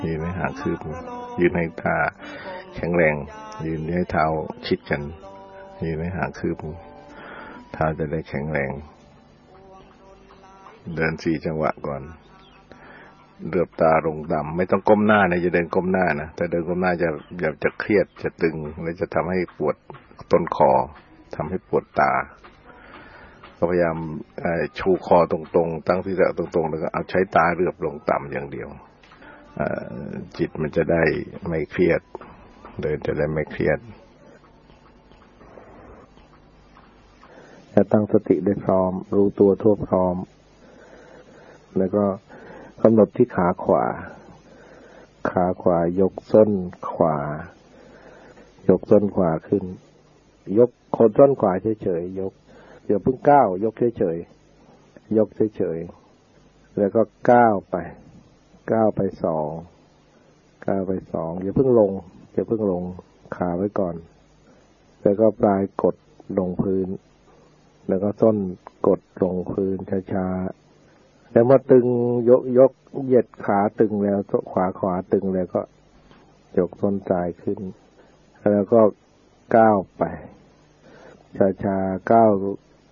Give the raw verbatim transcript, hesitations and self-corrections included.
ยืนให้ห่างคืบยืนให้ท่าแข็งแรงยืนให้เท้าชิดกันยืนให้ห่างคืบเท้าจะได้แข็งแรงเดินสี่จังหวะก่อนเหลือบตาลงต่ำไม่ต้องก้มหน้านะจะเดินก้มหน้านะแต่เดินก้มหน้าจะจะเครียดจะตึงและจะทำให้ปวดต้นคอทำให้ปวดตาก็พยายามชูคอตรงๆตั้งศีรษะตรงๆแล้วก็เอาใช้ตาเหลือบลงต่ำอย่างเดียวจิตมันจะได้ไม่เครียดเดินจะได้ไม่เครียดจะตั้งสติได้พร้อมรู้ตัวทั่วพร้อมแล้วก็กำหนดที่ขาขวาขาขวายกส้นขวายกส้นขวาขึ้นยกโคนส้นขวาเฉยๆยกเดี๋ยวเพิ่งก้าวยกเฉยๆยกเฉยๆแล้วก็ก้าวไปก้าวไปสองก้าวไปสองอย่าเพิ่งลงอย่าเพิ่งลงขาไว้ก่อนแล้วก็ปลายกดลงพื้นแล้วก็ส้นกดลงพื้นช้าๆแล้วเมื่อตึงยกยกเหยียดขาตึงแล้วขวาขวาตึงแล้วก็ยกส้นซ้ายขึ้นแล้วก็ก้าวไปช้าๆก้าว